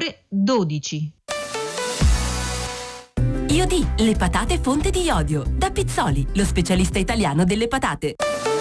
12. Iodi, le patate fonte di iodio. Da Pizzoli, lo specialista italiano delle patate.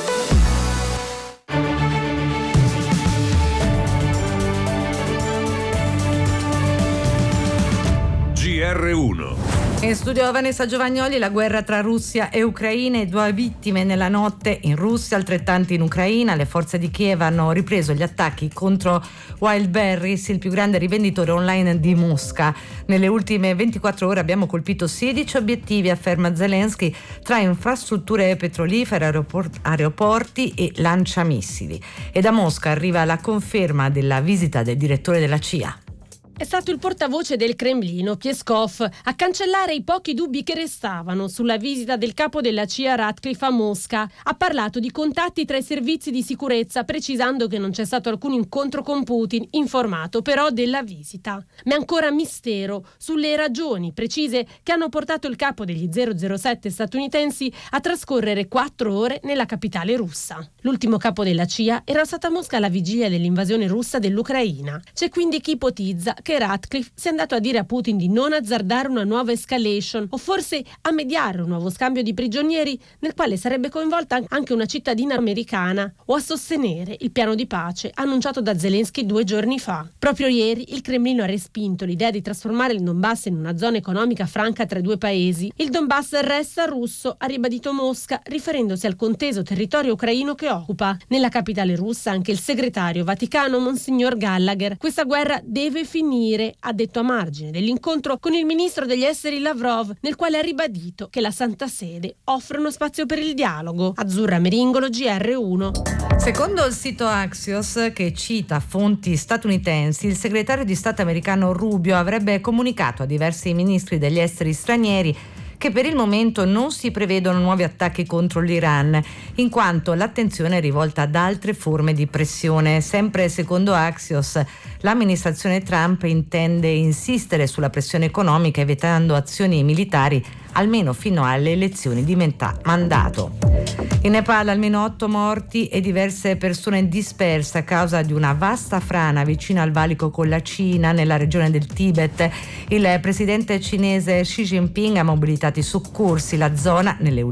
GR1. In studio Vanessa Giovagnoli. La guerra tra Russia e Ucraina, 2 vittime nella notte in Russia, altrettanti in Ucraina. Le forze di Kiev hanno ripreso gli attacchi contro Wildberries, il più grande rivenditore online di Mosca. Nelle ultime 24 ore abbiamo colpito 16 obiettivi, afferma Zelensky, tra infrastrutture petrolifere, aeroporti e lanciamissili. E da Mosca arriva la conferma della visita del direttore della CIA. È stato il portavoce del Cremlino, Peskov, a cancellare i pochi dubbi che restavano sulla visita del capo della CIA Ratcliffe a Mosca. Ha parlato di contatti tra i servizi di sicurezza, precisando che non c'è stato alcun incontro con Putin, informato però della visita. Ma è ancora mistero sulle ragioni precise che hanno portato il capo degli 007 statunitensi a trascorrere 4 ore nella capitale russa. L'ultimo capo della CIA era stato a Mosca alla vigilia dell'invasione russa dell'Ucraina. C'è quindi chi ipotizza che Ratcliffe sia andato a dire a Putin di non azzardare una nuova escalation o forse a mediare un nuovo scambio di prigionieri nel quale sarebbe coinvolta anche una cittadina americana, o a sostenere il piano di pace annunciato da Zelensky 2 giorni fa. Proprio ieri il Cremlino ha respinto l'idea di trasformare il Donbass in una zona economica franca tra i 2 paesi. Il Donbass resta russo, ha ribadito Mosca, riferendosi al conteso territorio ucraino che occupa. Nella capitale russa anche il segretario vaticano Monsignor Gallagher. Questa guerra deve finire, ha detto a margine dell'incontro con il ministro degli esteri Lavrov, nel quale ha ribadito che la Santa Sede offre uno spazio per il dialogo. Azzurra Meringolo, GR1. Secondo il sito Axios, che cita fonti statunitensi, il segretario di Stato americano Rubio avrebbe comunicato a diversi ministri degli esteri stranieri che per il momento non si prevedono nuovi attacchi contro l'Iran, in quanto l'attenzione è rivolta ad altre forme di pressione. Sempre secondo Axios, l'amministrazione Trump intende insistere sulla pressione economica, evitando azioni militari almeno fino alle elezioni di metà mandato. In Nepal almeno 8 morti e diverse persone disperse a causa di una vasta frana vicino al valico con la Cina, nella regione del Tibet. Il presidente cinese Xi Jinping ha mobilitato i soccorsi. La zona nelle